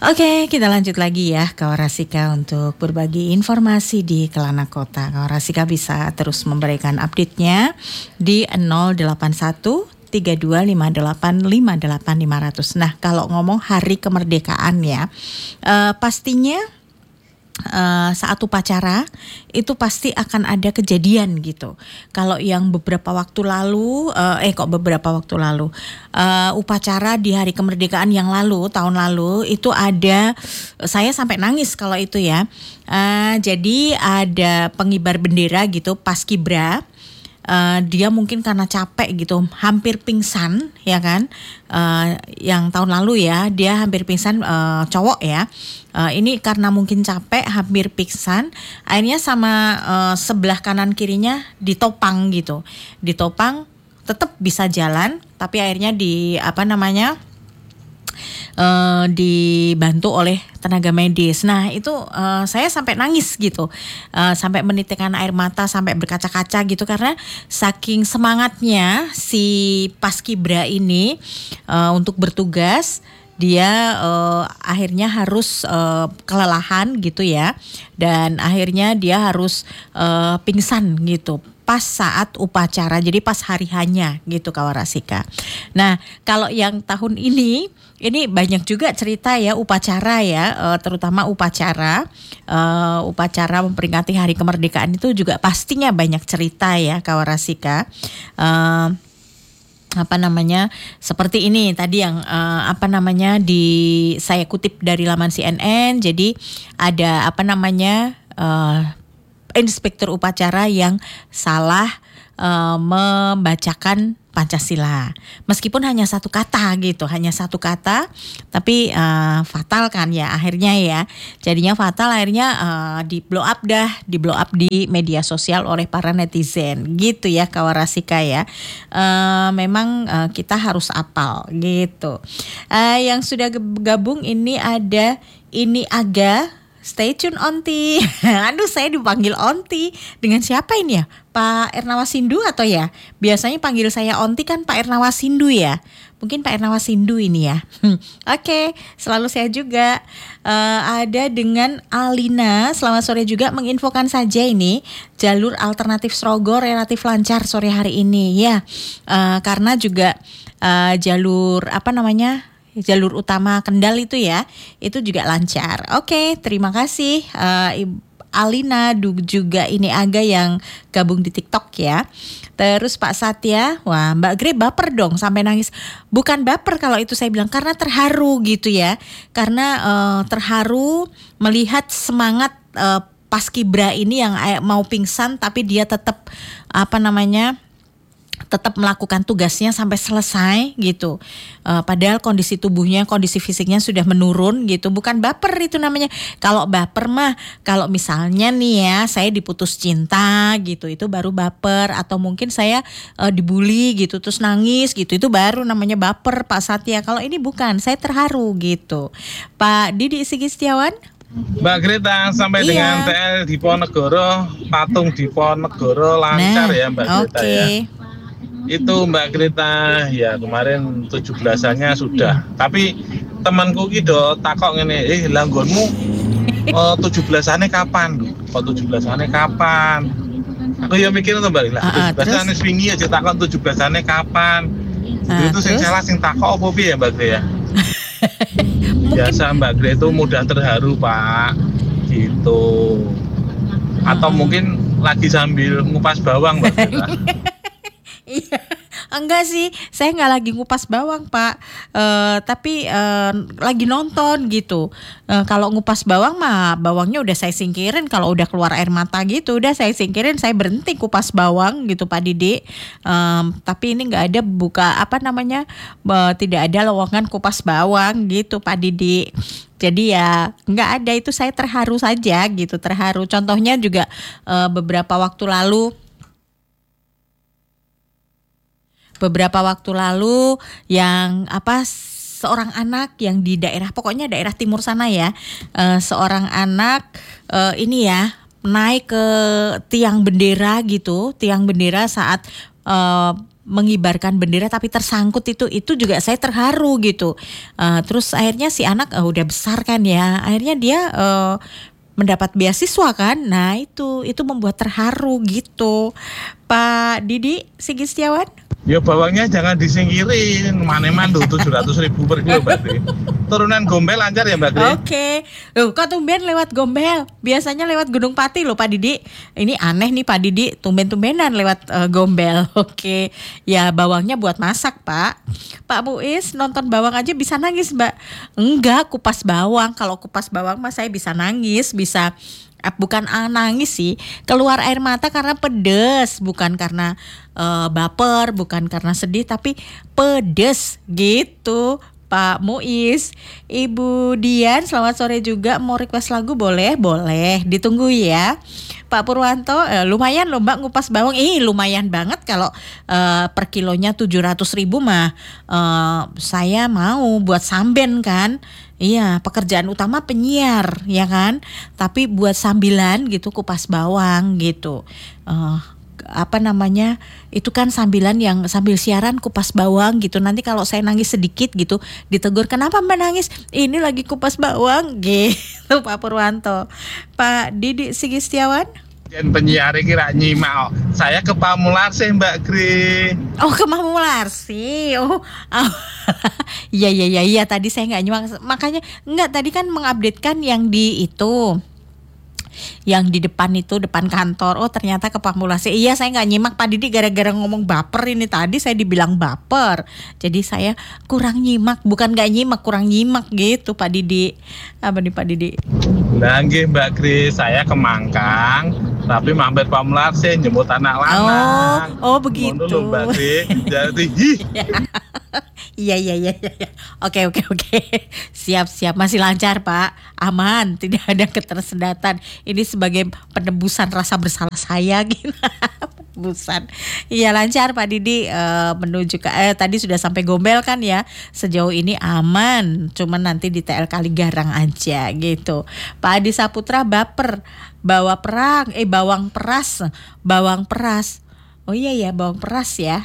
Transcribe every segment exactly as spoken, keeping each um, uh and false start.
Oke, kita lanjut lagi ya Kak Rasika untuk berbagi informasi di Kelana Kota. Kak Rasika bisa terus memberikan update-nya di nol delapan satu tiga dua lima delapan lima delapan lima nol nol. Nah, kalau ngomong hari kemerdekaan ya, uh, pastinya Uh, saat upacara itu pasti akan ada kejadian gitu. Kalau yang beberapa waktu lalu, uh, eh kok beberapa waktu lalu, uh, upacara di hari kemerdekaan yang lalu, tahun lalu itu ada, saya sampai nangis kalau itu ya. Uh, jadi ada pengibar bendera gitu, paskibra. Uh, dia mungkin karena capek gitu, hampir pingsan ya kan, uh, yang tahun lalu ya dia hampir pingsan, uh, cowok ya, uh, ini karena mungkin capek hampir pingsan, akhirnya sama uh, sebelah kanan kirinya ditopang gitu, ditopang tetap bisa jalan, tapi akhirnya di apa namanya Uh, dibantu oleh tenaga medis. Nah itu uh, saya sampai nangis gitu, uh, sampai menitikkan air mata, sampai berkaca-kaca gitu karena saking semangatnya si paskibra ini uh, untuk bertugas. Dia uh, akhirnya harus uh, kelelahan gitu ya, dan akhirnya dia harus uh, pingsan gitu pas saat upacara, jadi pas hari hanya gitu Kak Rasika. Nah kalau yang tahun ini ini banyak juga cerita ya upacara ya, uh, terutama upacara uh, upacara memperingati hari kemerdekaan itu juga pastinya banyak cerita ya Kak Rasika. Uh, apa namanya seperti ini tadi yang uh, apa namanya di saya kutip dari laman C N N. Jadi ada apa namanya uh, inspektur upacara yang salah uh, membacakan Pancasila, meskipun hanya satu kata gitu, hanya satu kata, tapi uh, fatal kan ya akhirnya ya, jadinya fatal akhirnya uh, di blow up dah, di blow up di media sosial oleh para netizen gitu ya Kak Rasika ya. Uh, memang uh, kita harus apal gitu. Uh, yang sudah gabung ini ada ini Aga. Stay tune Onti. Aduh saya dipanggil Onti. Dengan siapa ini ya? Pak Ernawasindhu atau ya? Biasanya panggil saya Onti kan Pak Ernawasindhu ya. Mungkin Pak Ernawasindhu ini ya. Oke, okay, selalu saya juga. Uh, ada dengan Alina. Selamat sore juga, menginfokan saja ini jalur alternatif Srogor relatif lancar sore hari ini ya. Uh, karena juga uh, jalur apa namanya? jalur utama Kendal itu ya, itu juga lancar. Oke, terima kasih uh, Alina juga ini Aga yang gabung di TikTok ya. Terus Pak Satya, wah Mbak Gre baper dong sampai nangis. Bukan baper kalau itu saya bilang, karena terharu gitu ya. Karena uh, terharu melihat semangat uh, paskibra ini yang mau pingsan tapi dia tetap apa namanya tetap melakukan tugasnya sampai selesai gitu. Uh, padahal kondisi tubuhnya, kondisi fisiknya sudah menurun gitu. Bukan baper itu namanya. Kalau baper mah, kalau misalnya nih ya, saya diputus cinta gitu, itu baru baper. Atau mungkin saya uh, dibully gitu, terus nangis gitu, itu baru namanya baper Pak Satya. Kalau ini bukan, saya terharu gitu. Pak Didi Sigi Setiawan. Mbak Greta, sampai iya. dengan T L Diponegoro, patung Diponegoro lancar nah, ya Mbak Greta okay. ya. Itu Mbak Greta ya kemarin tujuh belasannya sudah, tapi temanku gitu takok ngene, eh langgonmu oh, tujuh belasannya kapan? Oh tujuh belasannya kapan? Aku ya mikir tuh Mbak, lah tujuh belasannya swingi aja takok tujuh belasannya kapan? Uh, itu sing salah sing takok apa piye ya Mbak Greta? Biasa Mbak Greta itu mudah terharu Pak, gitu. Atau uh-uh. mungkin lagi sambil ngupas bawang Mbak Greta. Iya, enggak sih, saya nggak lagi ngupas bawang Pak, uh, tapi uh, lagi nonton gitu. Uh, kalau ngupas bawang mah bawangnya udah saya singkirin, kalau udah keluar air mata gitu, udah saya singkirin, saya berhenti kupas bawang gitu Pak Didi. Um, tapi ini nggak ada buka apa namanya, uh, tidak ada lowongan kupas bawang gitu Pak Didi. Jadi ya nggak ada, itu saya terharu saja gitu, terharu. Contohnya juga uh, beberapa waktu lalu. Beberapa waktu lalu yang apa seorang anak yang di daerah pokoknya daerah timur sana ya, uh, seorang anak uh, ini ya naik ke tiang bendera gitu, tiang bendera saat uh, mengibarkan bendera tapi tersangkut itu itu juga saya terharu gitu. Uh, terus akhirnya si anak uh, udah besar kan ya, akhirnya dia uh, mendapat beasiswa kan. Nah itu itu membuat terharu gitu. Pak Didi Sigi Setiawan. Ya bawangnya jangan disingkirin, maneman tuh tujuh ratus ribu per kilo berarti. Turunan Gombel lancar ya Mbak Gri? Oke, okay. Loh kok tumben lewat Gombel? Biasanya lewat Gunung Pati loh Pak Didi. Ini aneh nih Pak Didi, tumben-tumbenan lewat uh, Gombel. Oke, okay. Ya bawangnya buat masak Pak. Pak Muiz nonton bawang aja bisa nangis Mbak? Enggak, kupas bawang. Kalau kupas bawang mah saya bisa nangis, bisa... Bukan nangis sih, keluar air mata karena pedes, bukan karena uh, baper, bukan karena sedih, tapi pedes gitu. Pak Muiz, Ibu Dian, selamat sore juga. Mau request lagu boleh? Boleh, ditunggu ya. Pak Purwanto, eh, lumayan loh Mbak ngupas bawang. Ih lumayan banget kalau uh, per kilonya tujuh ratus ribu mah uh, saya mau buat samben kan. Iya, pekerjaan utama penyiar ya kan. Tapi buat sambilan gitu kupas bawang gitu. Uh, apa namanya? Itu kan sambilan yang sambil siaran kupas bawang gitu. Nanti kalau saya nangis sedikit gitu ditegur, "Kenapa Mbak nangis?" "Ini lagi kupas bawang." Gitu Pak Purwanto. Pak Didi Sigi Setiawan. Dan penyiar kira nyimak. Saya ke Pamularse Mbak Gri. Oh ke Pamularse. Oh. oh. Iya iya iya iya tadi saya nggak nyimak. Makanya nggak tadi kan mengupdatekan yang di itu. Yang di depan itu, depan kantor. Oh ternyata ke Pamularse. Iya saya gak nyimak Pak Didi gara-gara ngomong baper ini tadi saya dibilang baper. Jadi saya kurang nyimak. Bukan gak nyimak, kurang nyimak gitu Pak Didi. Apa nih Pak Didi? Nah nggih Mbak Gri, saya ke Mangkang tapi mampir Pamularse jemput anak lanang. Oh, oh begitu. Dulu Mbak Gri. Jadi Iya iya iya iya. Oke oke oke. Siap siap, masih lancar Pak. Aman, tidak ada ketersendatan. Ini sebagai penebusan rasa bersalah saya gitu. Penebusan. Iya lancar Pak Didi uh, menuju ke eh tadi sudah sampai Gombel kan ya. Sejauh ini aman. Cuman nanti di T L Kaligarang aja gitu. Pak Adi Saputra baper bawa perang eh bawang peras, bawang peras. Oh iya ya, bawang peras ya.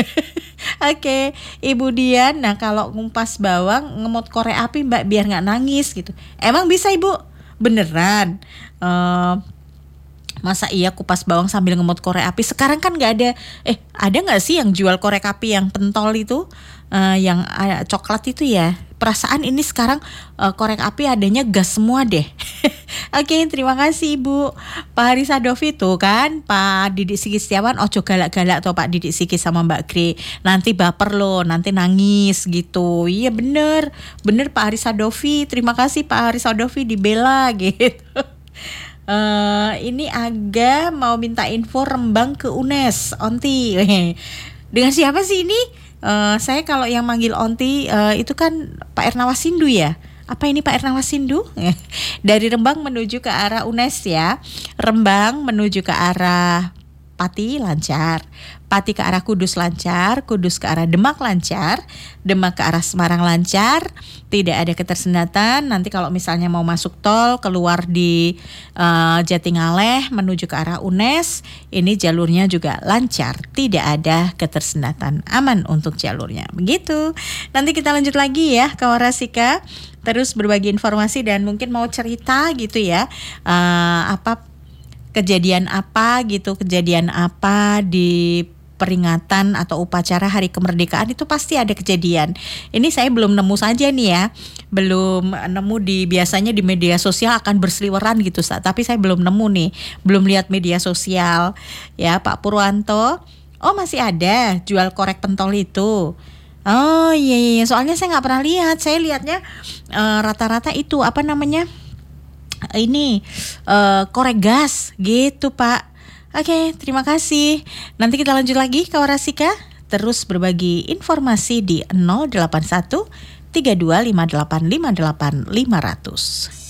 Oke, Ibu Dian, nah kalau ngumpas bawang ngemot korek api Mbak biar nggak nangis gitu. Emang bisa Ibu? Beneran? Uh, masa iya kupas bawang sambil ngemot korek api? Sekarang kan nggak ada. Eh, ada nggak sih yang jual korek api yang pentol itu, uh, yang uh, coklat itu ya? Perasaan ini sekarang uh, korek api adanya gas semua deh. Oke, terima kasih Ibu. Pak Haris Adovi tuh kan, Pak Didi Sigi Setiawan, ojo galak-galak tuh Pak Didi Sigi sama Mbak Gri. Nanti baper loh, nanti nangis gitu. Iya bener, bener Pak Haris Adovi. Terima kasih Pak Haris Adovi dibela gitu. Uh, ini Aga mau minta info Rembang ke U N E S, Onti. Dengan siapa sih ini? Uh, saya kalau yang manggil Onti uh, itu kan Pak Ernawassindu ya. Apa ini Pak Ernawassindu? Dari Rembang menuju ke arah U N E S ya. Rembang menuju ke arah Pati lancar, Pati ke arah Kudus lancar, Kudus ke arah Demak lancar, Demak ke arah Semarang lancar, tidak ada ketersendatan. Nanti kalau misalnya mau masuk tol keluar di uh, Jatingaleh menuju ke arah U N E S, ini jalurnya juga lancar, tidak ada ketersendatan, aman untuk jalurnya. Begitu. Nanti kita lanjut lagi ya Kawarasika, terus berbagi informasi dan mungkin mau cerita gitu ya, uh, apa kejadian apa gitu, kejadian apa di peringatan atau upacara Hari Kemerdekaan itu pasti ada kejadian. Ini saya belum nemu saja nih ya, belum nemu di biasanya di media sosial akan berseliweran gitu, tapi saya belum nemu nih, belum lihat media sosial ya Pak Purwanto. Oh masih ada jual korek pentol itu. Oh iya, iya. Soalnya saya nggak pernah lihat, saya lihatnya uh, rata-rata itu apa namanya? Ini uh, korek gas gitu Pak. Oke, terima kasih. Nanti kita lanjut lagi Kawarasika, terus berbagi informasi di nol delapan satu tiga dua lima delapan lima delapan lima nol nol.